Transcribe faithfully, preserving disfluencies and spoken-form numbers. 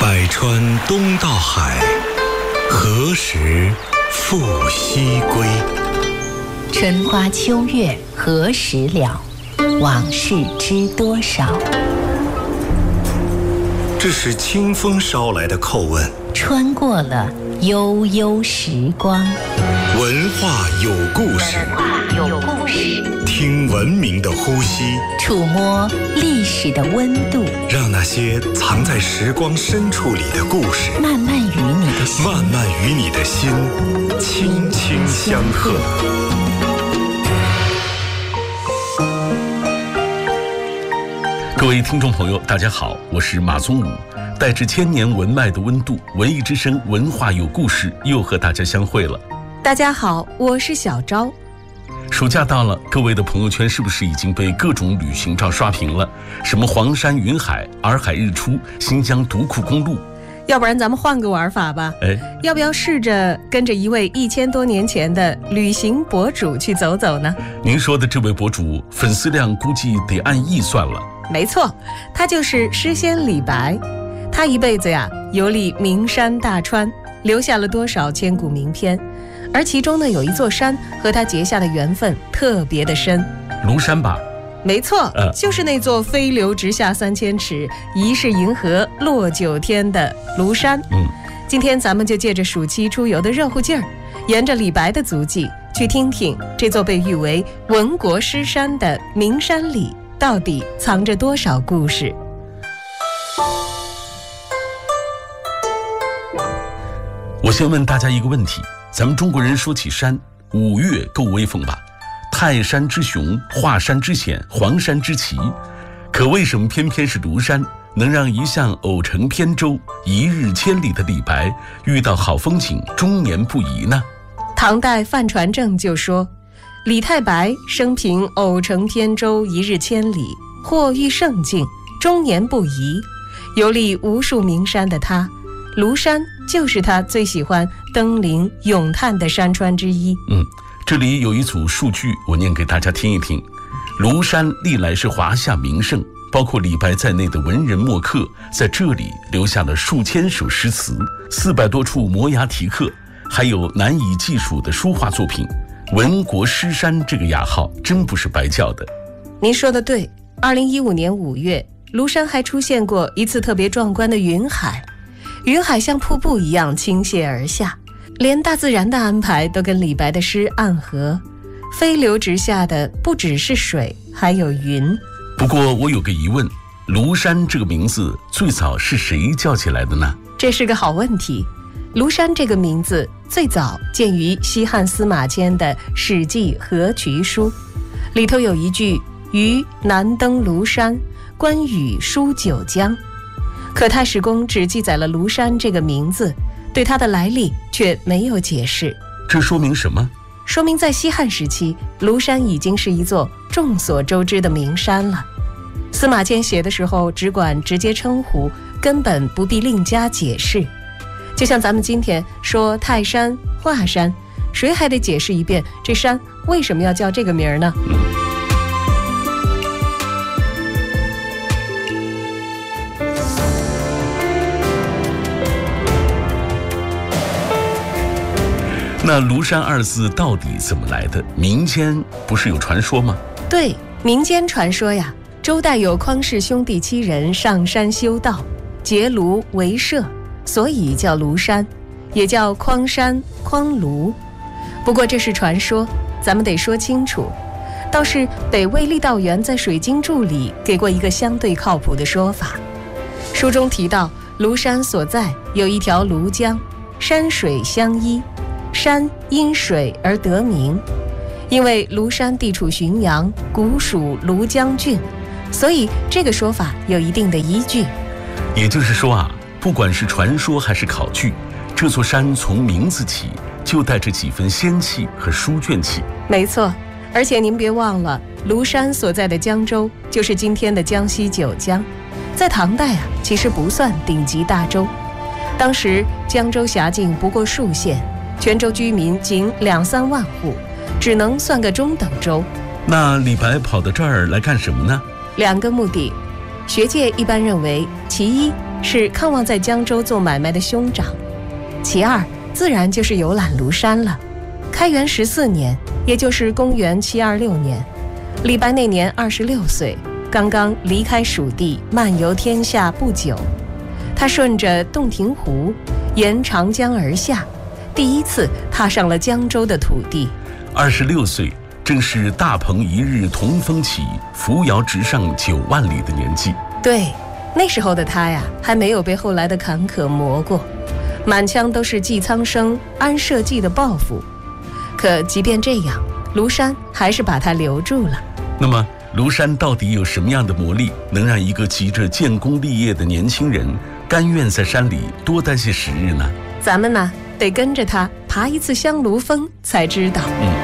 百川东到海，何时复西归？ 春花秋月何时了？往事知多少？ 这是清风捎来的叩问， 穿过了悠悠时光。 文化有故事， 有故事， 听文明的呼吸， 触摸历史的温度， 让那些藏在时光深处里的故事， 慢慢与你的心， 慢慢与你的心轻轻相和。 各位听众朋友，大家好，我是马宗武，带着千年文脉的温度，文艺之声文化有故事又和大家相会了。 大家好，我是小昭。 暑假到了，各位的朋友圈是不是已经被各种旅行照刷屏了？什么黄山云海、洱海日出、新疆独库公路？ 要不然咱们换个玩法吧， 哎， 要不要试着跟着一位一千多年前的旅行博主去走走呢？ 您说的这位博主粉丝量估计得按亿算了。 没错，他就是诗仙李白。他一辈子呀游历名山大川，留下了多少千古名篇，而其中呢有一座山和他结下的缘分特别的深。 庐山吧？ 没错、 呃、 就是那座飞流直下三千尺，疑是银河落九天的庐山。 嗯， 今天咱们就借着暑期出游的热乎劲儿，沿着李白的足迹去听听这座被誉为文国诗山的名山里到底藏着多少故事。 我先问大家一个问题，咱们中国人说起山，五岳够威风吧？泰山之雄，华山之险，黄山之奇，可为什么偏偏是庐山能让一向偶乘扁舟，一日千里的李白遇到好风景终年不移呢？ 唐代范传正就说，李太白生平偶乘扁舟一日千里，或遇胜境终年不移。游历无数名山的他，庐山就是他最喜欢登临咏叹的山川之一。 嗯，这里有一组数据，我念给大家听一听。庐山历来是华夏名胜，包括李白在内的文人墨客在这里留下了数千首诗词，四百多处摩崖题刻，还有难以计数的书画作品。文国诗山这个雅号真不是白叫的。 您说的对，二零一五年五月，庐山还出现过一次特别壮观的云海。云海像瀑布一样倾泻而下，连大自然的安排都跟李白的诗暗合。飞流直下的不只是水，还有云。 不过我有个疑问，庐山这个名字最早是谁叫起来的呢？ 这是个好问题。庐山这个名字最早见于西汉司马迁的《史记河渠书》，里头有一句虞南登庐山，关羽书九江。可太史公只记载了庐山这个名字，对它的来历却没有解释。 这说明什么？ 说明在西汉时期，庐山已经是一座众所周知的名山了。司马迁写的时候只管直接称呼，根本不必另加解释。就像咱们今天说泰山、华山，谁还得解释一遍这山为什么要叫这个名呢？ 嗯，那庐山二字到底怎么来的？民间不是有传说吗？ 对，民间传说呀，周代有匡氏兄弟七人上山修道，结庐为社，所以叫庐山，也叫匡山、匡庐。不过这是传说，咱们得说清楚。倒是北魏郦道元在《水经注》里给过一个相对靠谱的说法。书中提到，庐山所在有一条庐江，山水相依，山因水而得名。因为庐山地处浔阳，古属庐江郡，所以这个说法有一定的依据。 也就是说啊，不管是传说还是考据，这座山从名字起就带着几分仙气和书卷气。 没错，而且您别忘了，庐山所在的江州就是今天的江西九江，在唐代啊，其实不算顶级大州。当时江州辖境不过数县，全州居民仅两三万户，只能算个中等州。 那李白跑到这儿来干什么呢？ 两个目的。学界一般认为，其一， 是看望在江州做买卖的兄长；其二，自然就是游览庐山了。开元十四年，也就是公元七二六年，李白那年二十六岁，刚刚离开蜀地，漫游天下不久。他顺着洞庭湖，沿长江而下，第一次踏上了江州的土地。 二十六岁，正是大鹏一日同风起，扶摇直上九万里的年纪。 对，那时候的他呀，还没有被后来的坎坷磨过，满腔都是济苍生、安社稷的抱负。可即便这样，庐山还是把他留住了。 那么，庐山到底有什么样的魔力，能让一个急着建功立业的年轻人甘愿在山里多待些时日呢？ 咱们呢，得跟着他爬一次香炉峰才知道。 嗯。